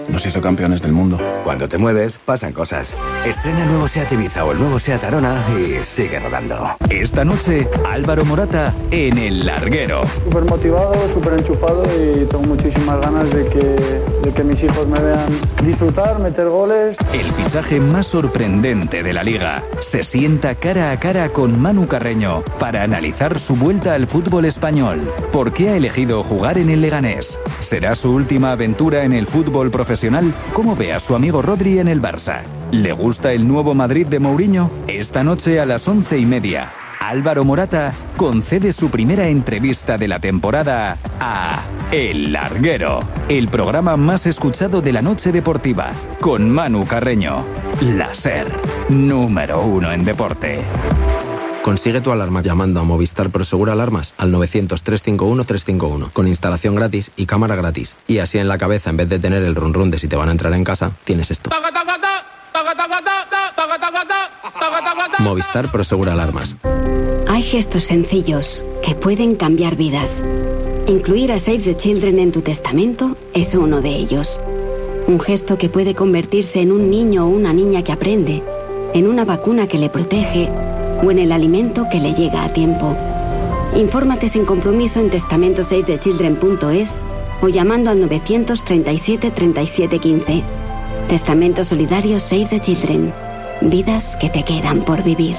nos hizo campeones del mundo. Cuando te mueves, pasan cosas. Estrena el nuevo SEAT Ibiza o el nuevo SEAT Arona y sigue rodando. Esta noche, Álvaro Morata en El Larguero. Súper motivado, súper enchufado y tengo muchísimas ganas de que mis hijos me vean disfrutar, meter goles. El fichaje más sorprendente de la Liga. Se sienta cara a cara con Manu Carreño para analizar su vuelta al fútbol español. ¿Por qué ha elegido jugar en el Leganés? ¿Será su última aventura en el fútbol profesional? ¿Cómo ve a su amigo Rodri en el Barça? ¿Le gusta el nuevo Madrid de Mourinho? Esta noche a las 11:30, Álvaro Morata concede su primera entrevista de la temporada a El Larguero, el programa más escuchado de la noche deportiva, con Manu Carreño. La SER, número 1 en deporte. Consigue tu alarma llamando a Movistar Prosegur Alarmas al 900-351-351, con instalación gratis y cámara gratis. Y así en la cabeza, en vez de tener el run run de si te van a entrar en casa, tienes esto. Movistar Prosegur Alarmas. Hay gestos sencillos que pueden cambiar vidas. Incluir a Save the Children en tu testamento es uno de ellos. Un gesto que puede convertirse en un niño o una niña que aprende, en una vacuna que le protege o en el alimento que le llega a tiempo. Infórmate sin compromiso en testamentosavethechildren.es o llamando al 937 37 15. Testamento solidario Save the Children. Vidas que te quedan por vivir.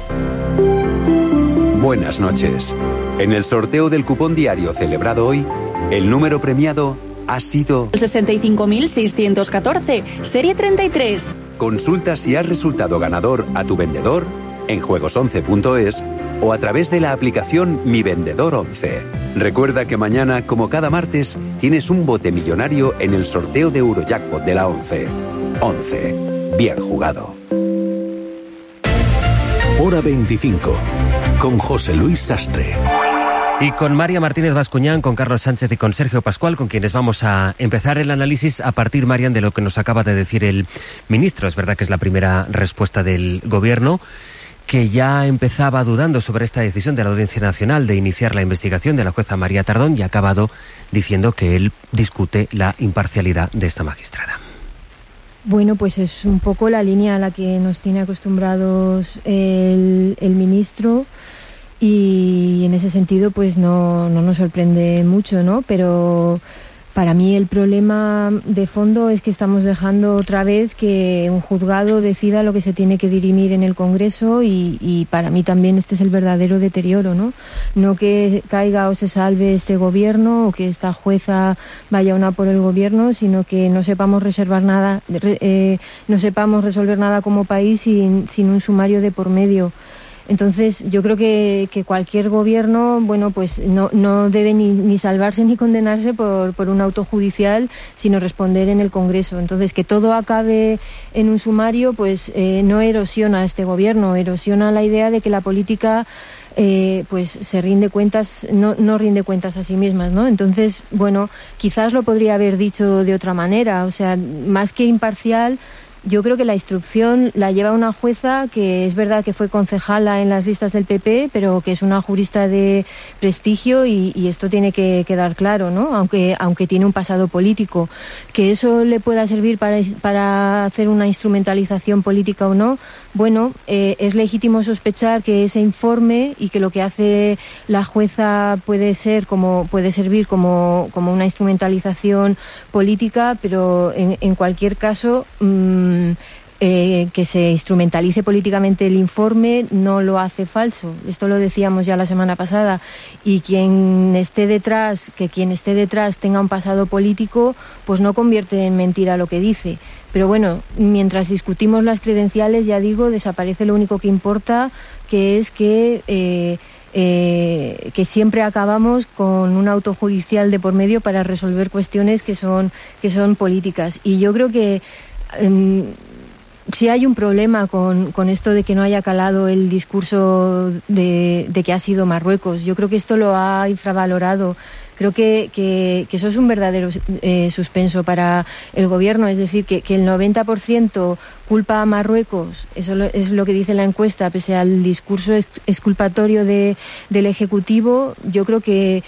Buenas noches. En el sorteo del cupón diario celebrado hoy, el número premiado ha sido... 65.614, serie 33. Consulta si has resultado ganador a tu vendedor en juegos11.es o a través de la aplicación Mi Vendedor 11. Recuerda que mañana, como cada martes, tienes un bote millonario en el sorteo de Eurojackpot de la 11. 11. Bien jugado. Hora 25. Con José Luis Sastre. Y con María Martínez Bascuñán, con Carlos Sánchez y con Sergio Pascual, con quienes vamos a empezar el análisis a partir, Marian, de lo que nos acaba de decir el ministro. Es verdad que es la primera respuesta del Gobierno, que ya empezaba dudando sobre esta decisión de la Audiencia Nacional de iniciar la investigación de la jueza María Tardón y ha acabado diciendo que él discute la imparcialidad de esta magistrada. Bueno, pues es un poco la línea a la que nos tiene acostumbrados el ministro y en ese sentido pues no nos sorprende mucho, ¿no? Pero para mí el problema de fondo es que estamos dejando otra vez que un juzgado decida lo que se tiene que dirimir en el Congreso y para mí también este es el verdadero deterioro, ¿no? No que caiga o se salve este gobierno o que esta jueza vaya una por el gobierno, sino que no sepamos resolver nada como país sin un sumario de por medio. Entonces, yo creo que cualquier gobierno, bueno, pues no debe ni salvarse ni condenarse por un auto judicial, sino responder en el Congreso. Entonces, que todo acabe en un sumario, pues no erosiona a este gobierno, erosiona la idea de que la política pues se rinde cuentas, no rinde cuentas a sí mismas, ¿no? Entonces, bueno, quizás lo podría haber dicho de otra manera, o sea, más que imparcial. Yo creo que la instrucción la lleva una jueza que es verdad que fue concejala en las listas del PP, pero que es una jurista de prestigio y esto tiene que quedar claro, ¿no? Aunque tiene un pasado político. Que eso le pueda servir para hacer una instrumentalización política o no, bueno, es legítimo sospechar que ese informe y que lo que hace la jueza puede servir como una instrumentalización política, pero en cualquier caso que se instrumentalice políticamente el informe no lo hace falso. Esto lo decíamos ya la semana pasada. Y quien esté detrás tenga un pasado político, pues no convierte en mentira lo que dice. Pero bueno, mientras discutimos las credenciales, ya digo, desaparece lo único que importa, que es que siempre acabamos con un auto judicial de por medio para resolver cuestiones que son políticas. Y yo creo que si hay un problema con esto de que no haya calado el discurso de que ha sido Marruecos. Yo creo que esto lo ha infravalorado Creo que eso es un verdadero suspenso para el gobierno, es decir, que el 90% culpa a Marruecos, eso es lo que dice la encuesta, pese al discurso exculpatorio del Ejecutivo. Yo creo que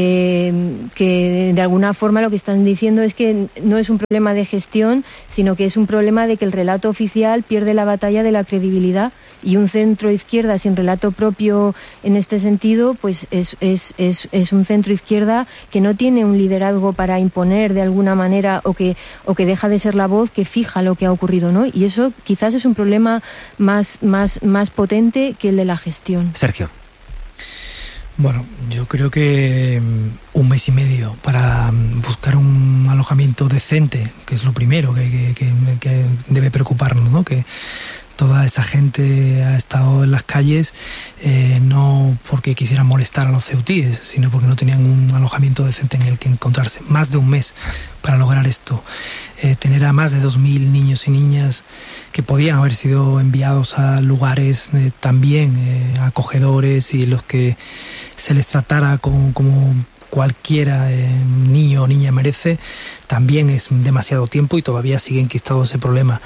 de alguna forma lo que están diciendo es que no es un problema de gestión, sino que es un problema de que el relato oficial pierde la batalla de la credibilidad, y un centro izquierda sin relato propio en este sentido pues es un centro izquierda que no tiene un liderazgo para imponer de alguna manera, o que deja de ser la voz que fija lo que ha ocurrido, ¿no? Y eso quizás es un problema más potente que el de la gestión. Sergio. Bueno, yo creo que 1 mes y medio para buscar un alojamiento decente, que es lo primero que debe preocuparnos, ¿no? Que toda esa gente ha estado en las calles no porque quisieran molestar a los ceutíes, sino porque no tenían un alojamiento decente en el que encontrarse. Más de 1 mes para lograr esto. Tener a más de 2.000 niños y niñas que podían haber sido enviados a lugares también acogedores, y en los que se les tratara como cualquiera niño o niña merece, también es demasiado tiempo, y todavía sigue enquistado ese problema.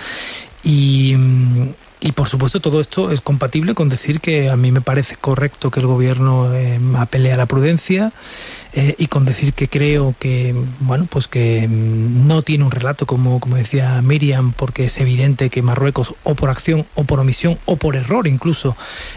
Y por supuesto todo esto es compatible con decir que a mí me parece correcto que el gobierno apele a la prudencia, y con decir que creo que que no tiene un relato como decía Miriam, porque es evidente que Marruecos, o por acción o por omisión o por error incluso,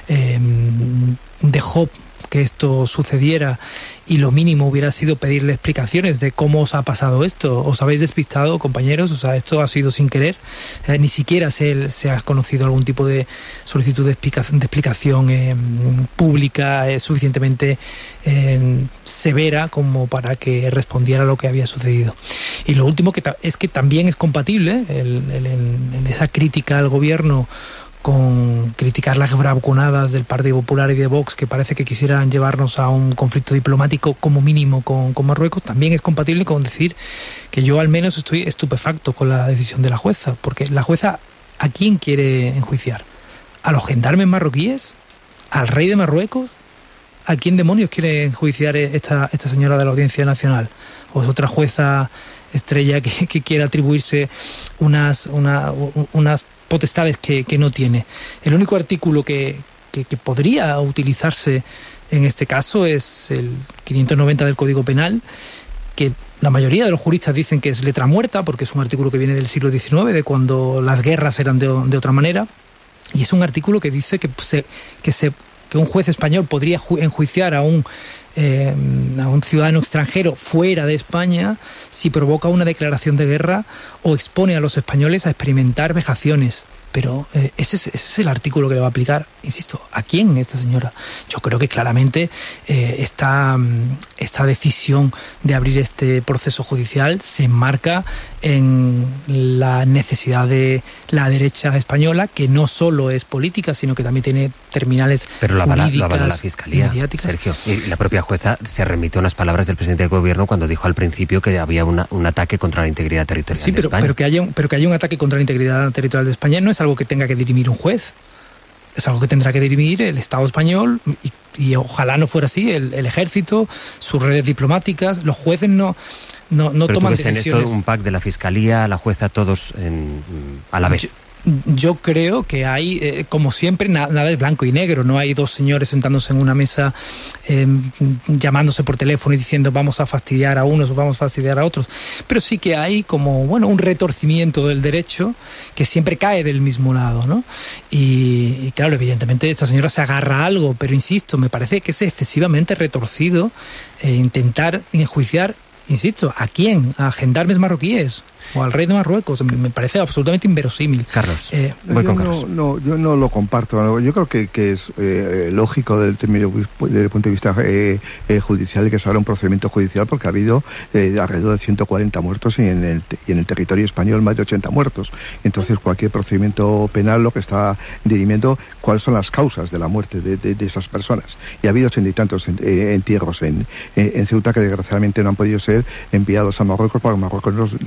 dejó que esto sucediera, y lo mínimo hubiera sido pedirle explicaciones de cómo os ha pasado esto. Os habéis despistado, compañeros, o sea, esto ha sido sin querer. Ni siquiera se ha conocido algún tipo de solicitud de explicación pública suficientemente severa como para que respondiera a lo que había sucedido. Y lo último es que también es compatible en esa crítica al gobierno con criticar las bravuconadas del Partido Popular y de Vox, que parece que quisieran llevarnos a un conflicto diplomático como mínimo con Marruecos. También es compatible con decir que yo al menos estoy estupefacto con la decisión de la jueza, porque la jueza, ¿a quién quiere enjuiciar? ¿A los gendarmes marroquíes? ¿Al rey de Marruecos? ¿A quién demonios quiere enjuiciar esta señora de la Audiencia Nacional? ¿O es otra jueza estrella que quiere atribuirse unas potestades que no tiene? El único artículo que podría utilizarse en este caso es el 590 del Código Penal, que la mayoría de los juristas dicen que es letra muerta, porque es un artículo que viene del siglo XIX, de cuando las guerras eran de otra manera, y es un artículo que dice que un juez español podría enjuiciar a un ciudadano extranjero fuera de España si provoca una declaración de guerra o expone a los españoles a experimentar vejaciones. Pero ese es el artículo que le va a aplicar, insisto, ¿a quién esta señora? Yo creo que claramente esta decisión de abrir este proceso judicial se enmarca en la necesidad de la derecha española, que no solo es política, sino que también tiene terminales jurídicas. Lo avala la Fiscalía, Sergio. Y la propia jueza se remitió a unas palabras del presidente del gobierno cuando dijo al principio que había un ataque contra la integridad territorial de España. Pero que haya un ataque contra la integridad territorial de España no es algo que tenga que dirimir un juez. Es algo que tendrá que dirimir el Estado español, y ojalá no fuera así, el ejército, sus redes diplomáticas. Los jueces no toman decisiones. En esto un pack de la Fiscalía, la jueza, todos a la vez. Yo creo que hay, como siempre, nada es blanco y negro. No hay dos señores sentándose en una mesa llamándose por teléfono y diciendo vamos a fastidiar a unos o vamos a fastidiar a otros. Pero sí que hay como un retorcimiento del derecho que siempre cae del mismo lado, ¿no? Y claro, evidentemente esta señora se agarra a algo, pero insisto, me parece que es excesivamente retorcido intentar enjuiciar, insisto, ¿a quién? ¿A gendarmes marroquíes? ¿O al rey de Marruecos? Me parece absolutamente inverosímil. Carlos, yo no lo comparto. Yo creo que es lógico desde el punto de vista judicial que se abra un procedimiento judicial, porque ha habido alrededor de 140 muertos y en el territorio español más de 80 muertos. Entonces cualquier procedimiento penal lo que está dirimiendo cuáles son las causas de la muerte de esas personas. Y ha habido 80 y tantos entierros en Ceuta que desgraciadamente no han podido ser enviados a Marruecos, porque Marruecos de manera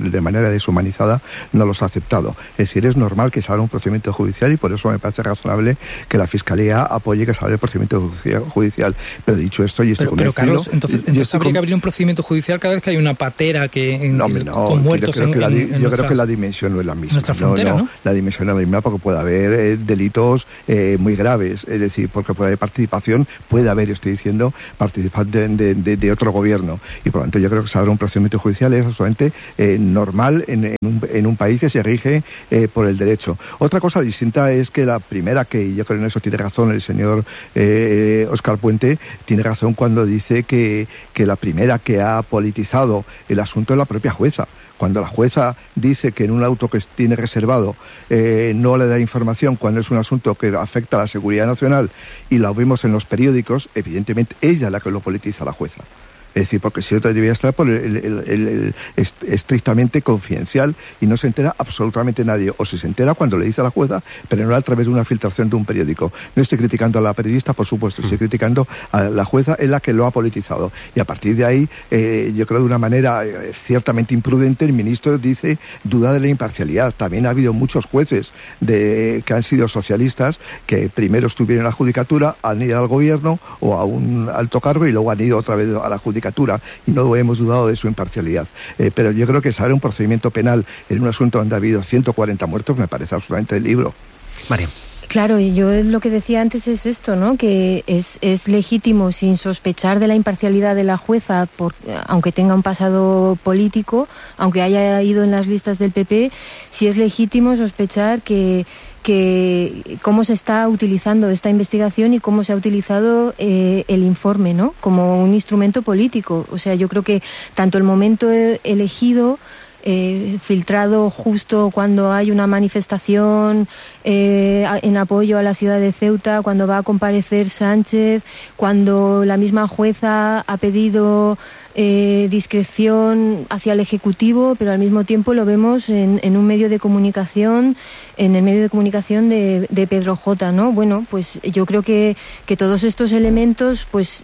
manera deshumanizada, no los ha aceptado. Es decir, es normal que se abra un procedimiento judicial y por eso me parece razonable que la Fiscalía apoye que se abra el procedimiento judicial. Pero dicho esto, y estoy convencido... Pero Carlos, entonces habría que abrir un procedimiento judicial cada vez que hay una patera con muertos yo creo que la dimensión no es la misma. Nuestra frontera, ¿no? La dimensión no es la misma porque puede haber delitos muy graves, es decir, porque puede haber participación, puede haber, estoy diciendo, participación de otro gobierno. Y por lo tanto yo creo que se abra un procedimiento judicial es absolutamente normal en un país que se rige por el derecho. Otra cosa distinta es que la primera, que yo creo que en eso tiene razón el señor Óscar Puente, tiene razón cuando dice que la primera que ha politizado el asunto es la propia jueza. Cuando la jueza dice que en un auto que tiene reservado no le da información cuando es un asunto que afecta a la seguridad nacional y lo vemos en los periódicos, evidentemente ella es la que lo politiza, la jueza. Es decir, porque si otro debería estar por el estrictamente confidencial y no se entera absolutamente nadie. O si se entera cuando le dice a la jueza, pero no a través de una filtración de un periódico. No estoy criticando a la periodista, por supuesto, estoy criticando a la jueza, es la que lo ha politizado. Y a partir de ahí, yo creo de una manera ciertamente imprudente, el ministro dice duda de la imparcialidad. También ha habido muchos jueces que han sido socialistas que primero estuvieron en la judicatura, han ido al gobierno o a un alto cargo y luego han ido otra vez a la judicatura. Y no hemos dudado de su imparcialidad. Pero yo creo que saber un procedimiento penal en un asunto donde ha habido 140 muertos me parece absolutamente del libro. María. Claro, y yo lo que decía antes es esto, ¿no? Que es legítimo, sin sospechar de la imparcialidad de la jueza, aunque tenga un pasado político, aunque haya ido en las listas del PP, sí es legítimo sospechar que cómo se está utilizando esta investigación y cómo se ha utilizado el informe, ¿no? Como un instrumento político. O sea, yo creo que tanto el momento elegido, filtrado justo cuando hay una manifestación en apoyo a la ciudad de Ceuta, cuando va a comparecer Sánchez, cuando la misma jueza ha pedido discreción hacia el Ejecutivo, pero al mismo tiempo lo vemos en un medio de comunicación, en el medio de comunicación de Pedro J, ¿no? Bueno, pues yo creo que todos estos elementos pues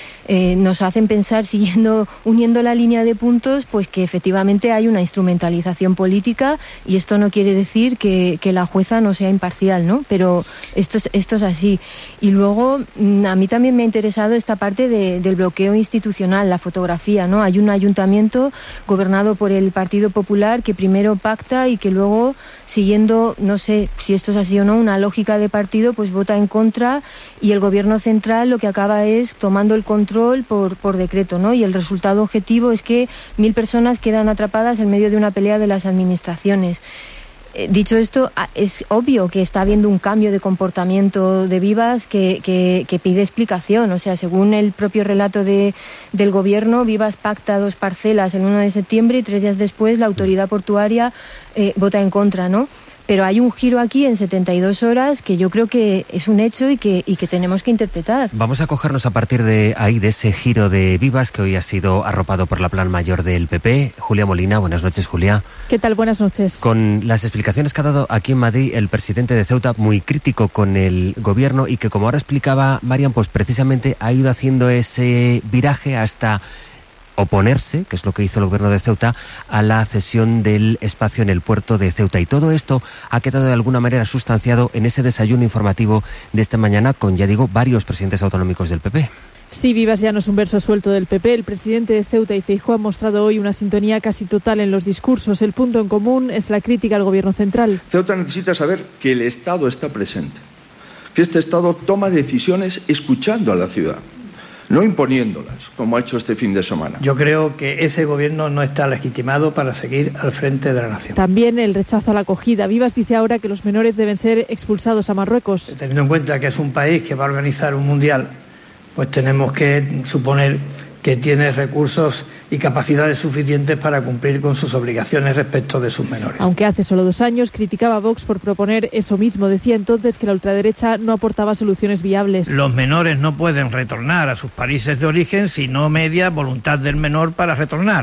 nos hacen pensar, uniendo la línea de puntos, pues que efectivamente hay una instrumentalización política, y esto no quiere decir que la jueza no sea imparcial, ¿no? Pero esto es así. Y luego a mí también me ha interesado esta parte del bloqueo institucional, la fotografía, ¿no? Hay un ayuntamiento gobernado por el Partido Popular que primero pacta y que luego, siguiendo, no sé si esto es así o no, una lógica de partido, pues vota en contra, y el gobierno central lo que acaba es tomando el control por decreto, ¿no? Y el resultado objetivo es que 1.000 personas quedan atrapadas en medio de una pelea de las administraciones. Dicho esto, es obvio que está habiendo un cambio de comportamiento de Vivas que pide explicación. O sea, según el propio relato del gobierno, Vivas pacta 2 parcelas el 1 de septiembre y 3 días después la autoridad portuaria vota en contra, ¿no? Pero hay un giro aquí en 72 horas que yo creo que es un hecho y que tenemos que interpretar. Vamos a cogernos a partir de ahí, de ese giro de Vivas que hoy ha sido arropado por la Plan Mayor del PP. Julia Molina, buenas noches, Julia. ¿Qué tal? Buenas noches. Con las explicaciones que ha dado aquí en Madrid el presidente de Ceuta, muy crítico con el gobierno, y que, como ahora explicaba Marian, pues precisamente ha ido haciendo ese viraje hasta oponerse, que es lo que hizo el gobierno de Ceuta, a la cesión del espacio en el puerto de Ceuta. Y todo esto ha quedado de alguna manera sustanciado en ese desayuno informativo de esta mañana con, ya digo, varios presidentes autonómicos del PP. Sí, Vivas ya no es un verso suelto del PP. El presidente de Ceuta y Feijóo han mostrado hoy una sintonía casi total en los discursos. El punto en común es la crítica al gobierno central. Ceuta necesita saber que el Estado está presente, que este Estado toma decisiones escuchando a la ciudad, no imponiéndolas, como ha hecho este fin de semana. Yo creo que ese gobierno no está legitimado para seguir al frente de la nación. También el rechazo a la acogida. Vivas dice ahora que los menores deben ser expulsados a Marruecos. Teniendo en cuenta que es un país que va a organizar un mundial, pues tenemos que suponer que tiene recursos y capacidades suficientes para cumplir con sus obligaciones respecto de sus menores. Aunque hace solo 2 años criticaba a Vox por proponer eso mismo. Decía entonces que la ultraderecha no aportaba soluciones viables. Los menores no pueden retornar a sus países de origen si no media voluntad del menor para retornar.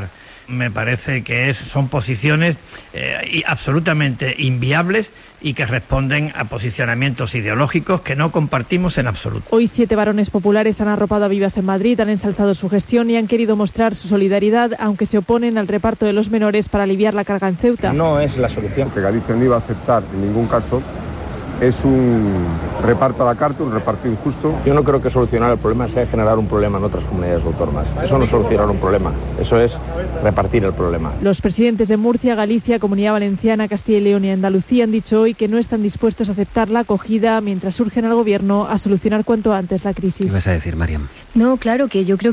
me parece que son posiciones absolutamente inviables y que responden a posicionamientos ideológicos que no compartimos en absoluto. Hoy 7 varones populares han arropado a Vivas en Madrid, han ensalzado su gestión y han querido mostrar su solidaridad, aunque se oponen al reparto de los menores para aliviar la carga en Ceuta. No es la solución. Que Galicia no iba a aceptar en ningún caso es un reparto a la carta, un reparto injusto. Yo no creo que solucionar el problema sea generar un problema en otras comunidades autónomas. Eso no es solucionar un problema, eso es repartir el problema. Los presidentes de Murcia, Galicia, Comunidad Valenciana, Castilla y León y Andalucía han dicho hoy que no están dispuestos a aceptar la acogida mientras urgen al gobierno a solucionar cuanto antes la crisis. ¿Qué vas a decir, Mariam? No, claro, que yo creo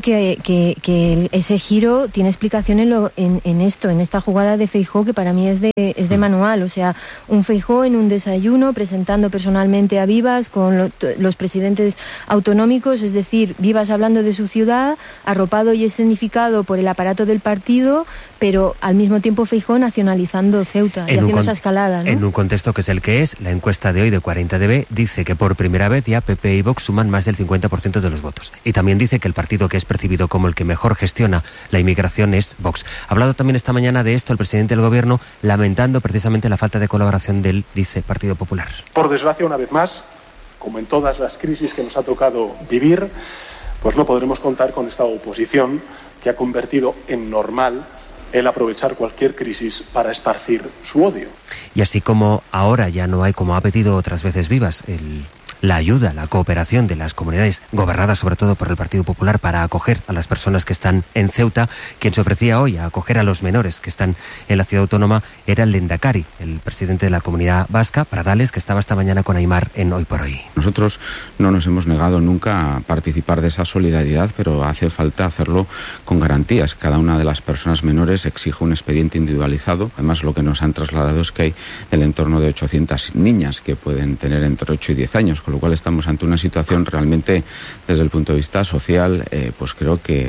que ese giro tiene explicación en esta jugada de Feijóo, que para mí es de manual. O sea, un Feijóo en un desayuno presentando personalmente a Vivas con los presidentes autonómicos, es decir, Vivas hablando de su ciudad, arropado y escenificado por el aparato del partido, pero al mismo tiempo Feijóo nacionalizando Ceuta y haciendo esa escalada, ¿no? En un contexto que es el que es, la encuesta de hoy de 40DB dice que por primera vez ya PP y Vox suman más del 50% de los votos. Y también dice que el partido que es percibido como el que mejor gestiona la inmigración es Vox. Ha hablado también esta mañana de esto el presidente del gobierno, lamentando precisamente la falta de colaboración del, dice, Partido Popular. Por desgracia, una vez más, como en todas las crisis que nos ha tocado vivir, pues no podremos contar con esta oposición que ha convertido en normal el aprovechar cualquier crisis para esparcir su odio. Y así como ahora ya no hay, como ha pedido otras veces Vivas, la ayuda, la cooperación de las comunidades gobernadas sobre todo por el Partido Popular para acoger a las personas que están en Ceuta, quien se ofrecía hoy a acoger a los menores que están en la ciudad autónoma era el Lehendakari, el presidente de la Comunidad Vasca, Pradales, que estaba esta mañana con Aimar en Hoy por Hoy. Nosotros no nos hemos negado nunca a participar de esa solidaridad, pero hace falta hacerlo con garantías. Cada una de las personas menores exige un expediente individualizado. Además, lo que nos han trasladado es que hay del entorno de 800 niñas que pueden tener entre 8 y 10 años, con lo cual estamos ante una situación realmente, desde el punto de vista social, pues creo que,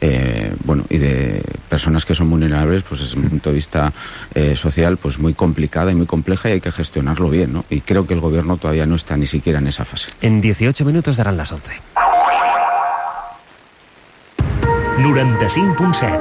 y de personas que son vulnerables, pues desde el punto de vista social, pues muy complicada y muy compleja y hay que gestionarlo bien, ¿no? Y creo que el gobierno todavía no está ni siquiera en esa fase. En 18 minutos darán las 11. 95.7.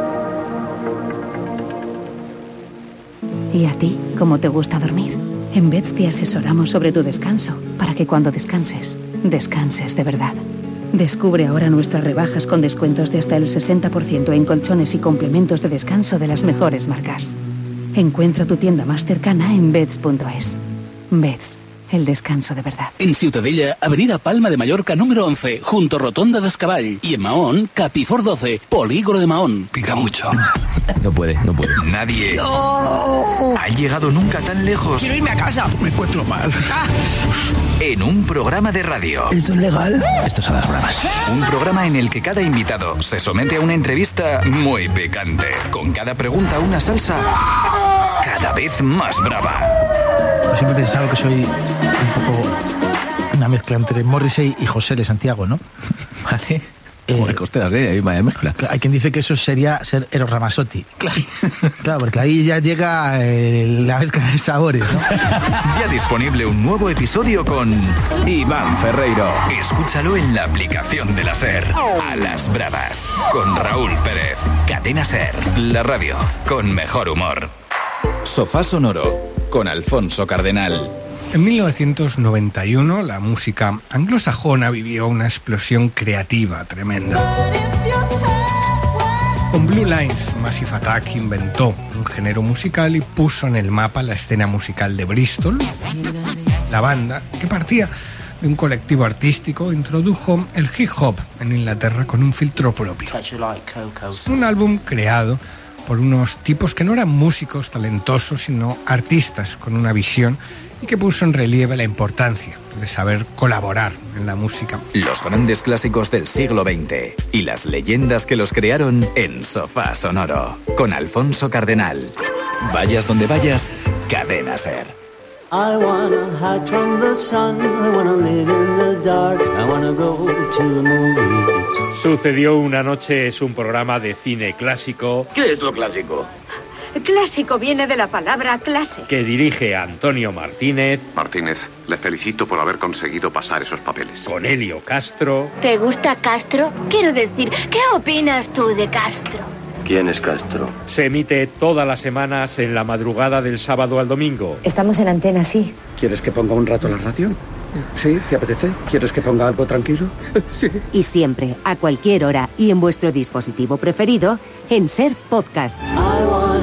¿Y a ti, cómo te gusta dormir? En Beds te asesoramos sobre tu descanso, para que cuando descanses, descanses de verdad. Descubre ahora nuestras rebajas con descuentos de hasta el 60% en colchones y complementos de descanso de las mejores marcas. Encuentra tu tienda más cercana en Beds.es. Beds, el descanso de verdad. En Ciutadella, Avenida Palma de Mallorca número 11, junto Rotonda d'Escavall. Y en Mahón, Capifor 12, Polígono de Mahón. Pica mucho. No puede. Nadie ha llegado nunca tan lejos. Quiero irme a casa. Me encuentro mal. En un programa de radio. ¿Esto es legal? Esto es a las bravas. Un programa en el que cada invitado se somete a una entrevista muy picante. Con cada pregunta una salsa cada vez más brava. Yo siempre he pensado que soy un poco una mezcla entre Morrissey y José de Santiago, ¿no? Vale. Como costeras, vaya mezcla. Hay quien dice que eso sería ser Eros Ramazzotti. Claro, porque ahí ya llega la mezcla de sabores, ¿no? Ya disponible un nuevo episodio con Iván Ferreiro. Escúchalo en la aplicación de la SER. A las bravas, con Raúl Pérez. Cadena SER, la radio con mejor humor. Sofá Sonoro, con Alfonso Cardenal. En 1991, la música anglosajona vivió una explosión creativa tremenda. Con Blue Lines, Massive Attack inventó un género musical y puso en el mapa la escena musical de Bristol. La banda, que partía de un colectivo artístico, introdujo el hip hop en Inglaterra con un filtro propio. Un álbum creado por unos tipos que no eran músicos talentosos, sino artistas con una visión y que puso en relieve la importancia de saber colaborar en la música. Los grandes clásicos del siglo XX y las leyendas que los crearon en Sofá Sonoro, con Alfonso Cardenal. Vayas donde vayas, Cadena SER. I wanna hide from the sun, I wanna live in the dark, I wanna go to the movies. Sucedió una noche es un programa de cine clásico. ¿Qué es lo clásico? Clásico viene de la palabra clase. Que dirige Antonio Martínez. Martínez, le felicito por haber conseguido pasar esos papeles. Con Helio Castro. ¿Te gusta Castro? Quiero decir, ¿qué opinas tú de Castro? ¿Quién es Castro? Se emite todas las semanas en la madrugada del sábado al domingo. Estamos en Antena, sí. ¿Quieres que ponga un rato la radio? ¿Sí? ¿Te apetece? ¿Quieres que ponga algo tranquilo? Sí. Y siempre, a cualquier hora y en vuestro dispositivo preferido, en Ser Podcast.